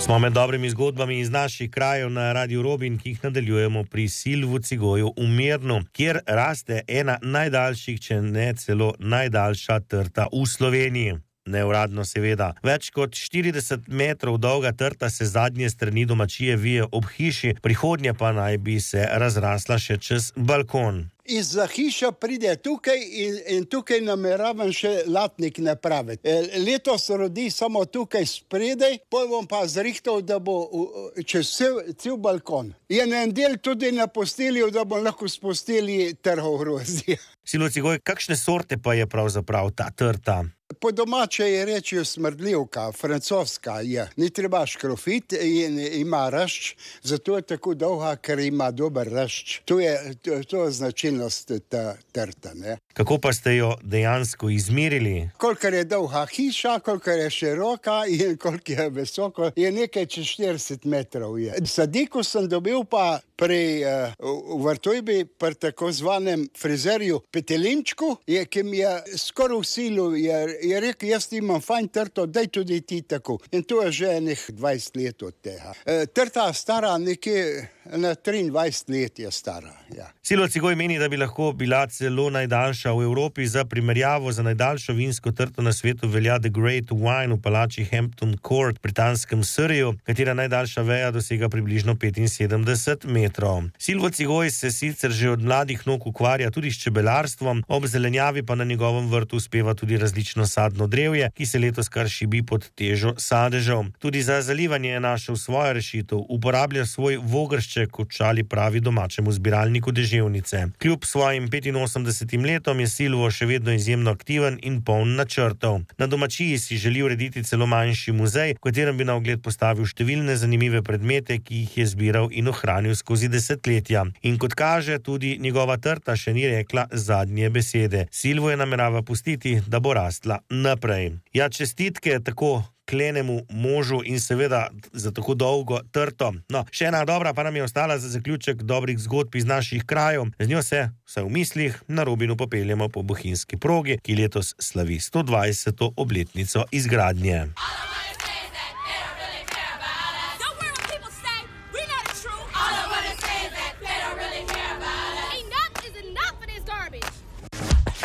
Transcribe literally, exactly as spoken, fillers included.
Smo med dobrimi zgodbami iz naših krajev na Radiu Robin, ki jih nadaljujemo pri Silvu Cigoju v Mirnu, kjer raste ena najdaljših, če ne celo najdaljša trta v Sloveniji. Neuradno seveda. Več kot štirideset metrov dolga trta se zadnje strani domačije vije ob hiši, prihodnje pa naj bi se razrasla še čez balkon. Izza hiša pride tukaj in, in tukaj nameravam še latnik napraviti. E, letos rodi samo tukaj spredaj, potem bom pa zrihtal, da bo čez cel, cel balkon. Je en del tudi na postelju, da bom lahko s posteli trhal grozdje. Silvo Cigoj, kakšne sorte pa je pravzaprav ta trta? Po domače je rečijo smrdljivka, francoska je. Ni treba škrofit in ima rašč, zato je tako dolga, ker ima dober rašč. To je, to, to je značilnost ta trta, ne. Kako pa ste jo dejansko izmerili? Kolikor je dolga hiša, kolikor je široka in koliko je visoko, je nekaj čez štirideset metrov je. Sadiko sem dobil pa pri uh, v Vrtojbi, pri tako zvanem frizerju Petelinčku, je, ki mi je skoraj v silu, je, je rekel, jaz imam fajn trto, daj tudi ti tako. In to je že enih dvajset let od tega. E, trta stara nekje na triindvajset let je stara, ja. Silvo Cigoj meni, da bi lahko bila celo najdaljša v Evropi. Za primerjavo za najdaljšo vinsko trto na svetu velja The Great Wine v palači Hampton Court v britanskem Surreyu, katera najdaljša veja dosega približno petinsedemdeset metrov. Silvo Cigoj se sicer že od mladih nog ukvarja tudi s čebelarstvom, ob zelenjavi pa na njegovem vrtu uspeva tudi različno sadno drevje, ki se letos kar šibi pod težo sadežev. Tudi za zalivanje je našel svojo rešitev, uporablja svoj vogršček, kot šali pravi domačemu zbiralniku deževnice. Kljub svojim petinosemdesetim letom je Silvo še vedno izjemno aktiven in poln načrtov. Na domačiji si želi urediti celo manjši muzej, v katerem bi na ogled postavil številne zanimive predmete, ki jih je zbiral in ohranil skozi desetletja. In kot kaže, tudi njegova trta še ni rekla zadnje besede. Silvo je namerava pustiti, da bo rastla naprej. Ja, čestitke tako klenemu možu in seveda za tako dolgo trto. No, še ena dobra pa nam je ostala za zaključek dobrih zgodb iz naših krajev. Z njo se, vsaj v mislih, na Robinu popeljemo po bohinjski progi, ki letos slavi sto dvajseto obletnico izgradnje.